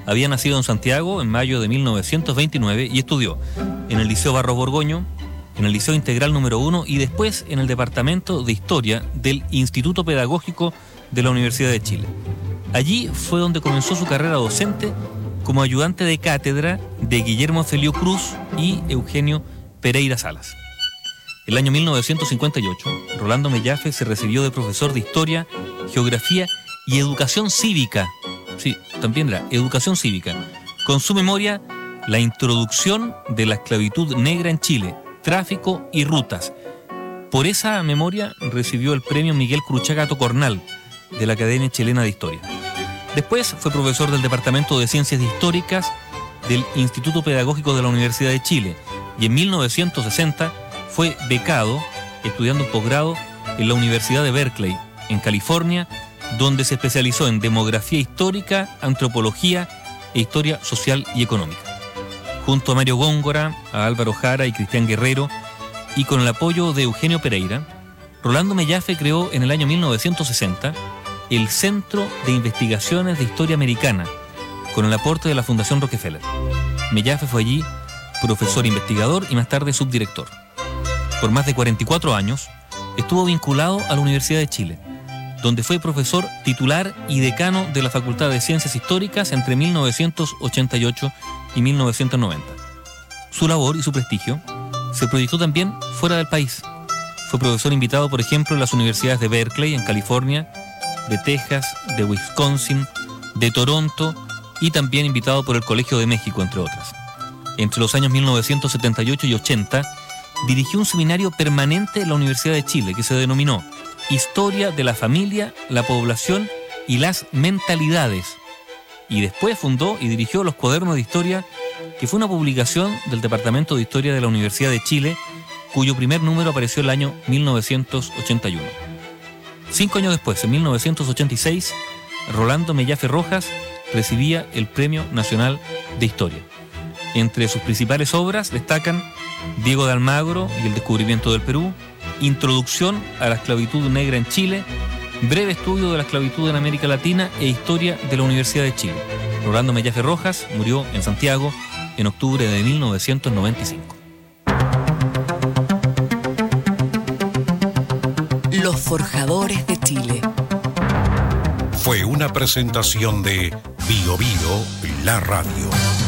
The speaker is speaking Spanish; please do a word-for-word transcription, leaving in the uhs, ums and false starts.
Había nacido en Santiago en mayo de mil novecientos veintinueve y estudió en el Liceo Barros Borgoño, en el Liceo Integral número uno y después en el Departamento de Historia del Instituto Pedagógico de la Universidad de Chile. Allí fue donde comenzó su carrera docente como ayudante de cátedra de Guillermo Celio Cruz y Eugenio Pereira Salas. El año mil novecientos cincuenta y ocho, Rolando Mellafe se recibió de profesor de Historia, Geografía y Educación Cívica. Sí, también era Educación Cívica. Con su memoria, La introducción de la esclavitud negra en Chile, tráfico y rutas. Por esa memoria recibió el premio Miguel Cruchaga Tocornal de la Academia Chilena de Historia. Después fue profesor del Departamento de Ciencias Históricas del Instituto Pedagógico de la Universidad de Chile y en mil novecientos sesenta fue becado estudiando un posgrado en la Universidad de Berkeley, en California, donde se especializó en demografía histórica, antropología e historia social y económica. Junto a Mario Góngora, a Álvaro Jara y Cristian Guerrero, y con el apoyo de Eugenio Pereira, Rolando Mellafe creó en el año mil novecientos sesenta el Centro de Investigaciones de Historia Americana, con el aporte de la Fundación Rockefeller. Mellafe fue allí profesor investigador y más tarde subdirector. Por más de cuarenta y cuatro años, estuvo vinculado a la Universidad de Chile, donde fue profesor titular y decano de la Facultad de Ciencias Históricas entre mil novecientos ochenta y ocho y mil novecientos noventa. Su labor y su prestigio se proyectó también fuera del país. Fue profesor invitado, por ejemplo, en las universidades de Berkeley, en California, de Texas, de Wisconsin, de Toronto y también invitado por el Colegio de México, entre otras. Entre los años mil novecientos setenta y ocho y ochenta, dirigió un seminario permanente en la Universidad de Chile que se denominó Historia de la Familia, la Población y las Mentalidades. Y después fundó y dirigió los Cuadernos de Historia, que fue una publicación del Departamento de Historia de la Universidad de Chile, cuyo primer número apareció el año mil novecientos ochenta y uno. Cinco años después, en mil novecientos ochenta y seis, Rolando Mellafe Rojas recibía el Premio Nacional de Historia. Entre sus principales obras destacan Diego de Almagro y el descubrimiento del Perú, Introducción a la esclavitud negra en Chile, Breve estudio de la esclavitud en América Latina e Historia de la Universidad de Chile. Rolando Mellafe Rojas murió en Santiago en octubre de mil novecientos noventa y cinco. Los Forjadores de Chile. Fue una presentación de Bio Bio, la radio.